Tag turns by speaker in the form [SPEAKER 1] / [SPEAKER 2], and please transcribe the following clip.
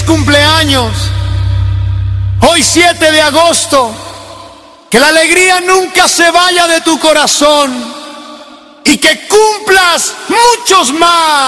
[SPEAKER 1] cumpleaños. Hoy 7 de agosto, que la alegría nunca se vaya de tu corazón y que cumplas muchos más.